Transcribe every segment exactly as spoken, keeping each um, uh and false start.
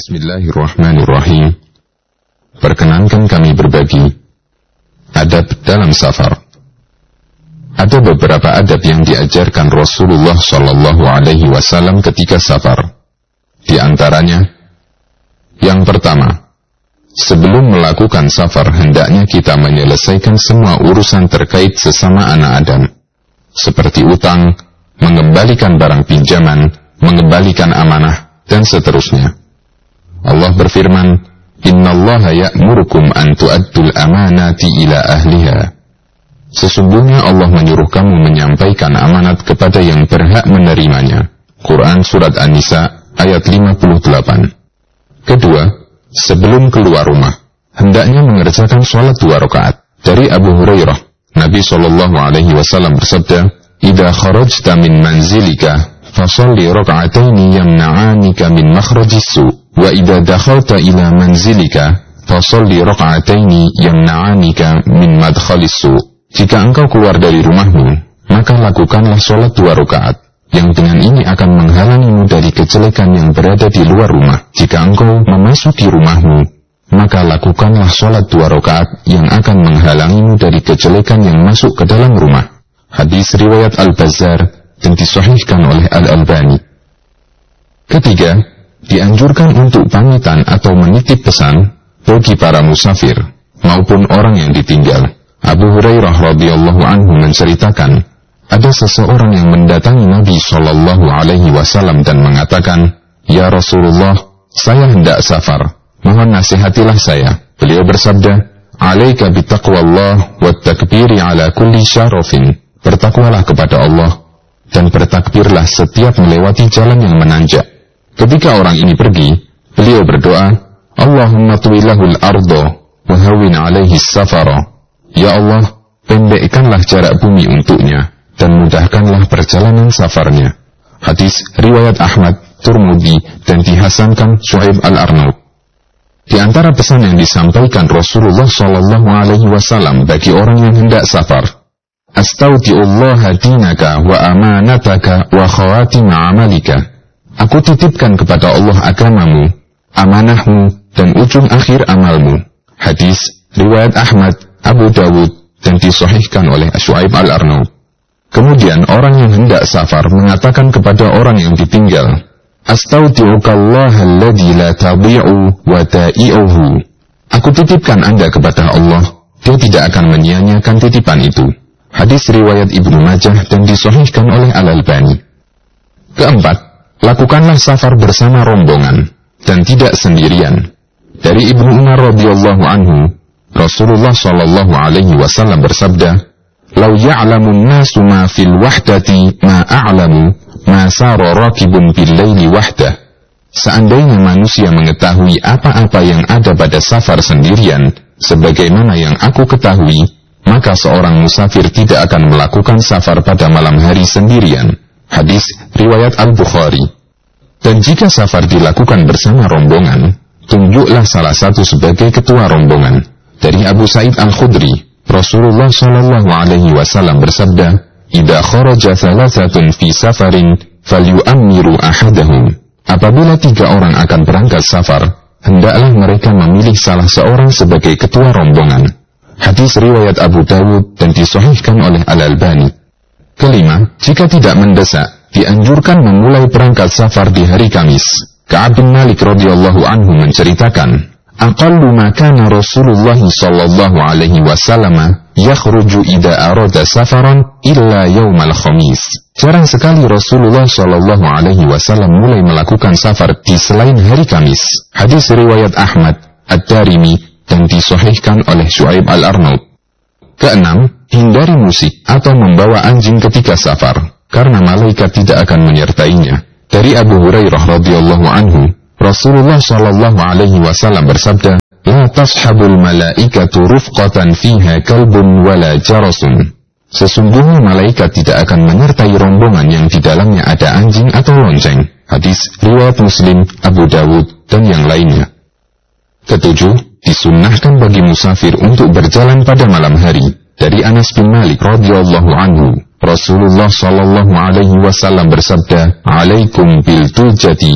Bismillahirrahmanirrahim. Perkenankan kami berbagi adab dalam safar. Ada beberapa adab yang diajarkan Rasulullah Shallallahu Alaihi Wasallam ketika safar. Di antaranya, yang pertama, sebelum melakukan safar hendaknya kita menyelesaikan semua urusan terkait sesama anak Adam, seperti utang, mengembalikan barang pinjaman, mengembalikan amanah, dan seterusnya. Allah berfirman, Innallaha ya'murukum an tu'addul amanati ila ahliha. Sesungguhnya Allah menyuruh kamu menyampaikan amanat kepada yang berhak menerimanya. Quran Surat An-Nisa ayat lima puluh delapan. Kedua, sebelum keluar rumah, hendaknya mengerjakan sholat dua rakaat. Dari Abu Hurairah, Nabi Shallallahu Alaihi Wasallam bersabda, Idza kharajta min manzilika fasalli raka'ataini yamna'anika min makhrajis su' wa idza dakhalta ila manzilika fasalli raka'ataini yamna'anika min madkhalis su'. Jika engkau keluar dari rumahmu, maka lakukanlah salat dua rakaat yang dengan ini akan menghalangimu dari kejelekan yang berada di luar rumah. Jika engkau memasuki rumahmu, maka lakukanlah salat dua rakaat yang akan menghalangimu dari kejelekan yang masuk ke dalam rumah. Hadis riwayat Al-Bazzar dan disahihkan oleh Al-Albani. Ketiga, dianjurkan untuk pamitan atau menitip pesan bagi para musafir maupun orang yang ditinggal. Abu Hurairah radhiyallahu anhu menceritakan, ada seseorang yang mendatangi Nabi Shallallahu Alaihi Wasallam dan mengatakan, Ya Rasulullah, saya hendak safar, mohon nasihatilah saya. Beliau bersabda, Alaika bitaqwallah wa takbiri ala kulli syarafin. Bertakwalah kepada Allah dan bertakbirlah setiap melewati jalan yang menanjak. Ketika orang ini pergi, beliau berdoa, Allahumma tuwilahul ardo wa hawin alaihi safara. Ya Allah, pendekkanlah jarak bumi untuknya dan mudahkanlah perjalanan safarnya. Hadis riwayat Ahmad, Turmudi dan dihasankan Syuaib Al-Arnaud. Di antara pesan yang disampaikan Rasulullah Shallallahu Alaihi Wasallam bagi orang yang hendak safar, Astaudi'ullaha dinaka wa amanataka wa khawatima amalika. Aku titipkan kepada Allah agamamu, amanahmu, dan ujung akhir amalmu. Hadis riwayat Ahmad, Abu Dawud, dan disahihkan oleh Syuaib Al-Arnaud. Kemudian orang yang hendak safar mengatakan kepada orang yang ditinggal, Astaudi'ukallaha alladhi la tadhi'u wa ta'i'uhu. Aku titipkan Anda kepada Allah, Dia tidak akan menyia-nyiakan titipan itu. Hadis riwayat Ibnu Majah dan disahihkan oleh Al-Albani. Keempat, lakukanlah safar bersama rombongan dan tidak sendirian. Dari Ibnu Umar radhiyallahu anhu, Rasulullah Shallallahu Alaihi Wasallam bersabda, "Lau ya'lamun nasu ma fil wahdati ma a'lamu, ma sara rakibun bil laili wahdah." Seandainya manusia mengetahui apa-apa yang ada pada safar sendirian, sebagaimana yang aku ketahui, maka seorang musafir tidak akan melakukan safar pada malam hari sendirian. Hadis riwayat Al-Bukhari. Dan jika safar dilakukan bersama rombongan, tunjuklah salah satu sebagai ketua rombongan. Dari Abu Sa'id Al-Khudri, Rasulullah Shallallahu Alaihi Wasallam bersabda, "Idza kharaja thalathatun fi safarin, falyu'ammiru ahadahum." Apabila tiga orang akan berangkat safar, hendaklah mereka memilih salah seorang sebagai ketua rombongan. Hadis riwayat Abu Dawud dan disahihkan oleh Al-Albani. Kelima, jika tidak mendesak, dianjurkan memulai berangkat safar di hari Kamis. Ka'ab bin Malik radhiyallahu anhu menceritakan, Aqallu ma kana Rasulullah sallallahu alaihi wasallam yakhruju idza arada safaran illa yaumal khamis. Jarang sekali Rasulullah sallallahu alaihi wasallam mulai melakukan safar di selain hari Kamis. Hadis riwayat Ahmad, Ad-Darimi dan disahihkan oleh Syuaib Al-Arnaud. Keenam, hindari musik atau membawa anjing ketika safar, karena malaikat tidak akan menyertainya. Dari Abu Hurairah radhiyallahu anhu, Rasulullah Shallallahu Alaihi Wasallam bersabda, "La tashabul malaikatu rufqatan fiha kalbun wala jarasun." Sesungguhnya malaikat tidak akan menyertai rombongan yang di dalamnya ada anjing atau lonceng. Hadis riwayat Muslim, Abu Dawud dan yang lainnya. Ketujuh, disunnahkan bagi musafir untuk berjalan pada malam hari. Dari Anas bin Malik radhiyallahu anhu, Rasulullah Shallallahu Alaihi Wasallam bersabda, "Alaikum bil tujati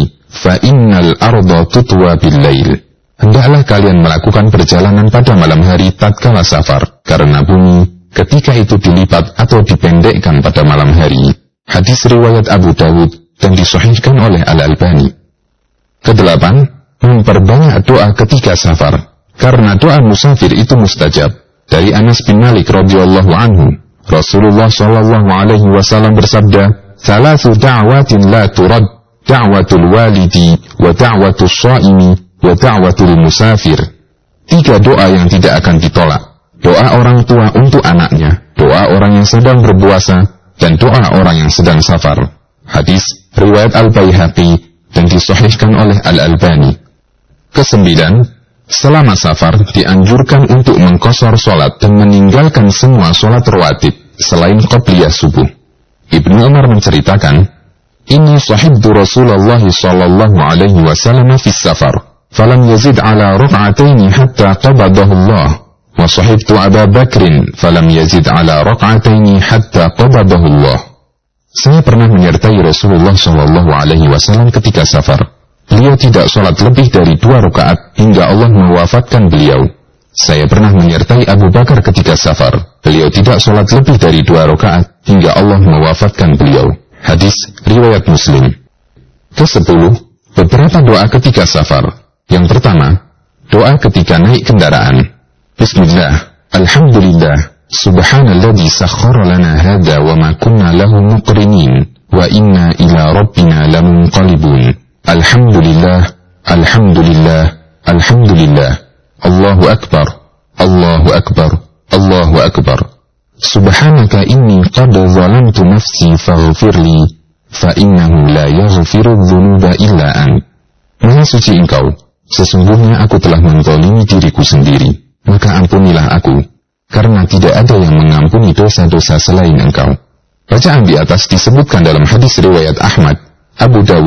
fa innal arda tutwa bil lail. Hendaklah kalian melakukan perjalanan pada malam hari tatkala safar, karena bumi ketika itu dilipat atau dipendekkan pada malam hari. Hadis riwayat Abu Dawud dan disahihkan oleh Al-Albani. Kedelapan, memperbanyak doa ketika safar, karena doa musafir itu mustajab. Dari Anas bin Malik radhiyallahu anhu, Rasulullah shallallahu alaihi wasallam bersabda, "Thalathu da'watin la turad, da'watul walidi wa da'watul shaimi wa da'watul musafir." Tiga doa yang tidak akan ditolak. Doa orang tua untuk anaknya, doa orang yang sedang berpuasa, dan doa orang yang sedang safar. Hadis riwayat Al-Baihaqi dan disahihkan oleh Al-Albani. Kesembilan, selama safar dianjurkan untuk mengqashar sholat dan meninggalkan semua sholat rawatib selain qabliyah subuh. Ibnu Umar menceritakan, "Inni sahibtu Rasulullah sallallahu alaihi wasallam fi safar, falam yazid ala rak'ataini hatta qabadahu Allah, wa sahibtu Abu Bakrin falam yazid ala rak'ataini hatta qabadahu Allah." Saya pernah menyertai Rasulullah sallallahu alaihi wasallam ketika safar. Beliau tidak sholat lebih dari dua rakaat hingga Allah mewafatkan beliau. Saya pernah menyertai Abu Bakar ketika safar. Beliau tidak sholat lebih dari dua rakaat hingga Allah mewafatkan beliau. Hadis riwayat Muslim. Kesepuluh, beberapa doa ketika safar. Yang pertama, doa ketika naik kendaraan. Bismillah, Alhamdulillah, Subhanalladzi sakhkhara lana hadza wa ma kunna lahu muqrinin wa inna ila rabbina lamunqalibun. Alhamdulillah, Alhamdulillah, Alhamdulillah. Allahu Akbar, Allahu Akbar, Allahu Akbar. Subhanaka inni qad zalamtu nafsi faghfirli fa innahu la yaghfiru dzunuba illa ant. Maha suci Engkau, sesungguhnya aku telah menzalimi diriku sendiri, maka ampunilah aku, karena tidak ada yang mengampuni dosa-dosa selain Engkau. Bacaan di atas disebutkan dalam hadis riwayat Ahmad, Abu Dawud